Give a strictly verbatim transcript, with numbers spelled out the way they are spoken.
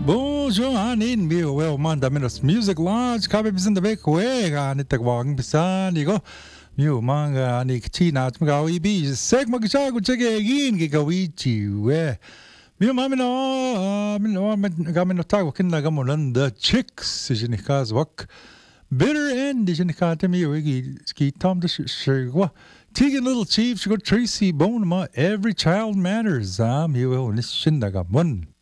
Bonjour, anin mi well manda menos music lounge kabe bisan de week we ga nit tagwang bisan igo mi manga ani ktina tmga wi bi sek magcha gu chege gin gi gawichi we mi mama no mi no ga mi no tago kinna ga molan the chicks is in kaz wak bitter end is in kate mi wi ski tom de shigwa Tegan Little Chief, she got Tracy Bonema, every child matters. Um, you will listen to one.